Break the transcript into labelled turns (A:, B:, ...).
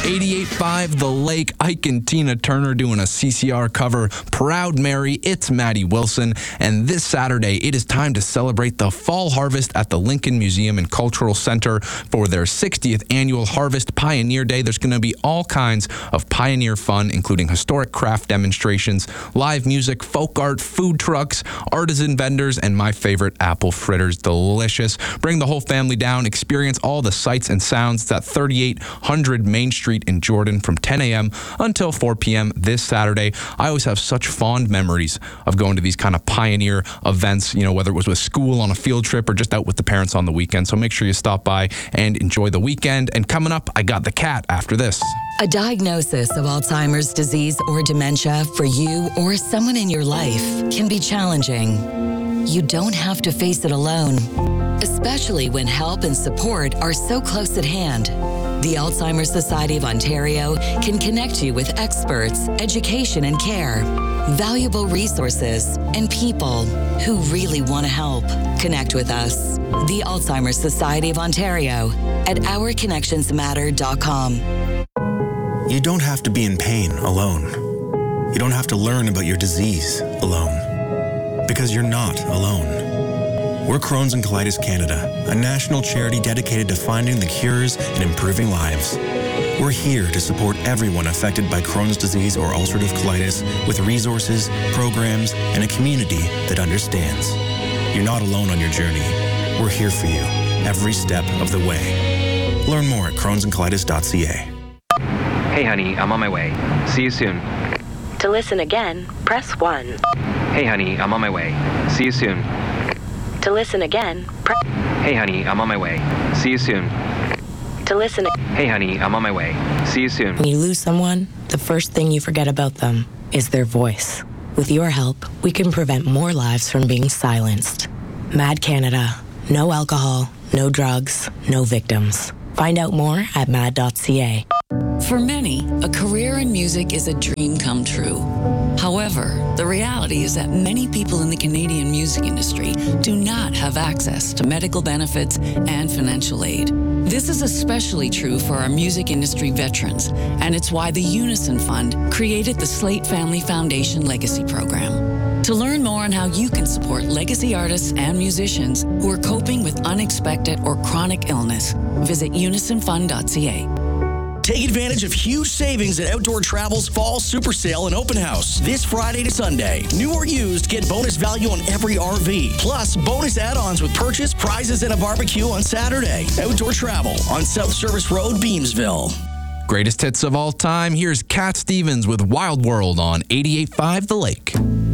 A: 88.5 The Lake, Ike and Tina Turner doing a CCR cover. Proud Mary, it's Maddie Wilson. And this Saturday, it is time to celebrate the fall harvest at the Lincoln Museum and Cultural Center for their 60th annual Harvest Pioneer Day. There's going to be all kinds of pioneer fun, including historic craft demonstrations, live music, folk art, food trucks, artisan vendors, and my favorite, apple fritters. Delicious. Bring the whole family down, experience all the sights and sounds. It's at 3800 Main Street in Jordan from 10 a.m. until 4 p.m. this Saturday. I always have such fond memories of going to these kind of pioneer events, you know, whether it was with school on a field trip or just out with the parents on the weekend. So make sure you stop by and enjoy the weekend. And coming up, I got the cat after this.
B: A diagnosis of Alzheimer's disease or dementia for you or someone in your life can be challenging. You don't have to face it alone, especially when help and support are so close at hand. The Alzheimer's Society of Ontario can connect you with experts, education and care, valuable resources, and people who really want to help. Connect with us, the Alzheimer's Society of Ontario, at ourconnectionsmatter.com.
C: You don't have to be in pain alone. You don't have to learn about your disease alone, because you're not alone. We're Crohn's and Colitis Canada, a national charity dedicated to finding the cures and improving lives. We're here to support everyone affected by Crohn's disease or ulcerative colitis with resources, programs, and a community that understands. You're not alone on your journey. We're here for you every step of the way. Learn more at crohnsandcolitis.ca.
D: Hey honey, I'm on my way. See you soon.
E: To listen again, press 1.
D: Hey honey, I'm on my way. See you soon.
E: To listen again, press...
D: Hey honey, I'm on my way. See you soon.
E: To listen...
D: Hey honey, I'm on my way. See you soon.
F: When you lose someone, the first thing you forget about them is their voice. With your help, we can prevent more lives from being silenced. MAD Canada. No alcohol, no drugs, no victims. Find out more at mad.ca.
B: For many, a career in music is a dream come true. However, the reality is that many people in the Canadian music industry do not have access to medical benefits and financial aid. This is especially true for our music industry veterans, and it's why the Unison Fund created the Slate Family Foundation Legacy Program. To learn more on how you can support legacy artists and musicians who are coping with unexpected or chronic illness, visit unisonfund.ca.
G: Take advantage of huge savings at Outdoor Travel's Fall Super Sale and Open House this Friday to Sunday. New or used, get bonus value on every RV. Plus, bonus add-ons with purchase, prizes, and a barbecue on Saturday. Outdoor Travel on South Service Road, Beamsville.
A: Greatest hits of all time. Here's Cat Stevens with Wild World on 88.5 The Lake.